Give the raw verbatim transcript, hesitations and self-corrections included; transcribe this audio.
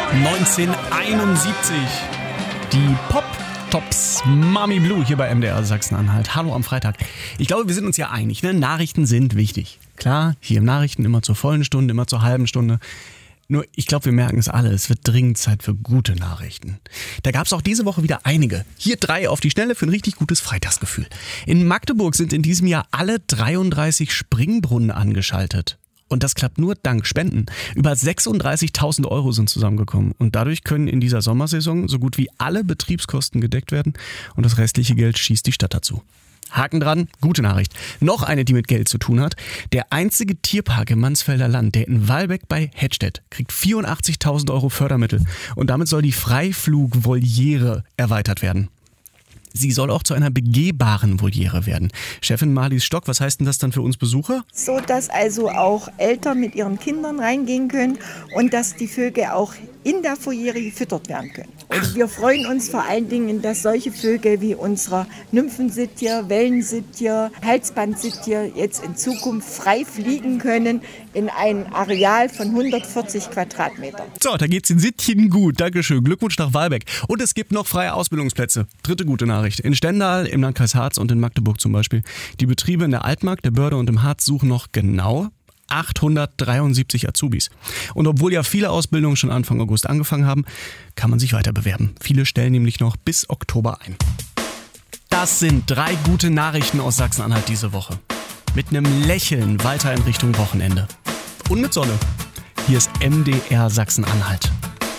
neunzehnhunderteinundsiebzig. Die Pop-Tops Mami Blue hier bei M D R Sachsen-Anhalt. Hallo am Freitag. Ich glaube, wir sind uns ja einig, ne? Nachrichten sind wichtig. Klar, hier im Nachrichten immer zur vollen Stunde, immer zur halben Stunde. Nur, ich glaube, wir merken es alle, es wird dringend Zeit für gute Nachrichten. Da gab es auch diese Woche wieder einige. Hier drei auf die Schnelle für ein richtig gutes Freitagsgefühl. In Magdeburg sind in diesem Jahr alle dreiunddreißig Springbrunnen angeschaltet. Und das klappt nur dank Spenden. Über sechsunddreißigtausend Euro sind zusammengekommen. Und dadurch können in dieser Sommersaison so gut wie alle Betriebskosten gedeckt werden. Und das restliche Geld schießt die Stadt dazu. Haken dran, gute Nachricht. Noch eine, die mit Geld zu tun hat. Der einzige Tierpark im Mansfelder Land, der in Walbeck bei Hettstedt, kriegt vierundachtzigtausend Euro Fördermittel. Und damit soll die Freiflugvoliere erweitert werden. Sie soll auch zu einer begehbaren Voliere werden. Chefin Marlies Stock, was heißt denn das dann für uns Besucher? So, dass also auch Eltern mit ihren Kindern reingehen können und dass die Vögel auch in der Voliere gefüttert werden können. Und wir freuen uns vor allen Dingen, dass solche Vögel wie unsere Nymphensittier, Wellensittier, Halsbandsittier jetzt in Zukunft frei fliegen können in ein Areal von hundertvierzig Quadratmetern. So, da geht's den Sittchen gut. Dankeschön. Glückwunsch nach Walbeck. Und es gibt noch freie Ausbildungsplätze. Dritte gute Nachricht. In Stendal, im Landkreis Harz und in Magdeburg zum Beispiel. Die Betriebe in der Altmark, der Börde und im Harz suchen noch genau achthundertdreiundsiebzig Azubis. Und obwohl ja viele Ausbildungen schon Anfang August angefangen haben, kann man sich weiter bewerben. Viele stellen nämlich noch bis Oktober ein. Das sind drei gute Nachrichten aus Sachsen-Anhalt diese Woche. Mit einem Lächeln weiter in Richtung Wochenende. Und mit Sonne. Hier ist M D R Sachsen-Anhalt.